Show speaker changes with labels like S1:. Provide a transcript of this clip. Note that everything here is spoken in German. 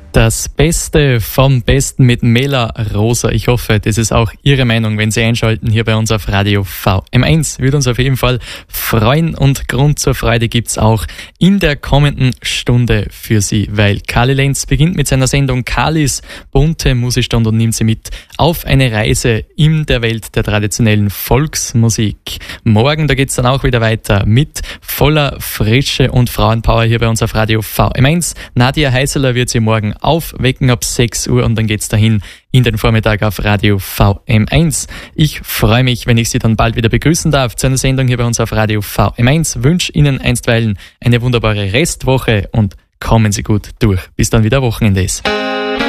S1: Das Beste vom Besten mit Mela Rosa. Ich hoffe, das ist auch Ihre Meinung, wenn Sie einschalten hier bei uns auf Radio VM1. Würde uns auf jeden Fall freuen und Grund zur Freude gibt's auch in der kommenden Stunde für Sie, weil Kali Lenz beginnt mit seiner Sendung Kalis bunte Musikstunde und nimmt Sie mit auf eine Reise in der Welt der traditionellen Volksmusik. Morgen, da geht's dann auch wieder weiter mit voller Frische und Frauenpower hier bei uns auf Radio VM1. Nadia Heiseler wird Sie morgen aufwecken ab 6 Uhr und dann geht's dahin in den Vormittag auf Radio VM1. Ich freue mich, wenn ich Sie dann bald wieder begrüßen darf zu einer Sendung hier bei uns auf Radio VM1. Wünsche Ihnen einstweilen eine wunderbare Restwoche und kommen Sie gut durch. Bis dann wieder Wochenende ist.